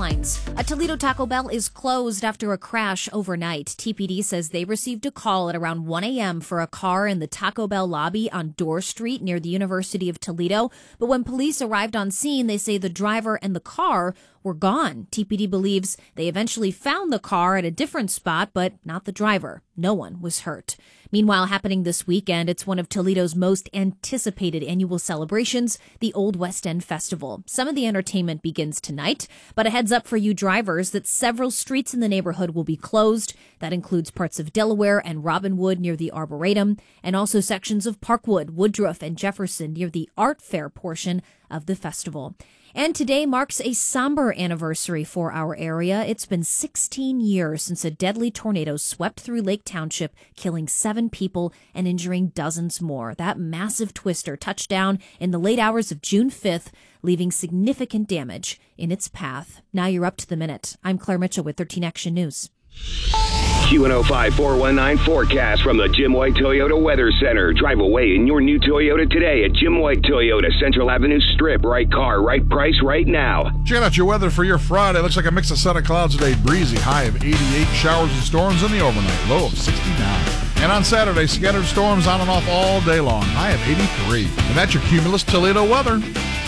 headlines. A Toledo Taco Bell is closed after a crash overnight. TPD says they received a call at around 1 a.m. for a car in the Taco Bell lobby on Dorr Street near the University of Toledo. But when police arrived on scene, they say the driver and the car were gone. TPD believes they eventually found the car at a different spot, but not the driver. No one was hurt. Meanwhile, happening this weekend, it's one of Toledo's most anticipated annual celebrations, the Old West End Festival. Some of the entertainment begins tonight, but a heads up for you drivers that several streets in the neighborhood will be closed. That includes parts of Delaware and Robinwood near the Arboretum, and also sections of Parkwood, Woodruff, and Jefferson near the art fair portion of the festival. And today marks a somber anniversary for our area. It's been 16 years since a deadly tornado swept through Lake Township, killing 7 people and injuring dozens more. That massive twister touched down in the late hours of June 5th, leaving significant damage in its path. Now you're up to the minute. I'm Claire Mitchell with 13 Action News. Q105 419 forecast from the Jim White Toyota Weather Center. Drive away in your new Toyota today at Jim White Toyota, Central Avenue Strip. Right car, right price, right now. Check out your weather for your Friday. Looks like a mix of sun and clouds today. Breezy, high of 88, showers and storms in the overnight, low of 69. And on Saturday, scattered storms on and off all day long, high of 83. And that's your Cumulus Toledo weather.